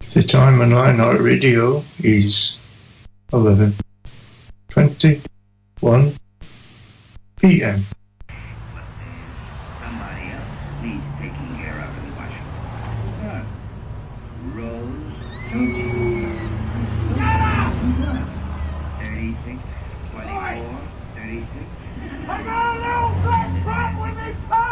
The time on Lion Heart Radio is 11:21 p.m. Somebody else needs taking care of in Washington. Rose, 36, 24, 36. I got a little black truck with me,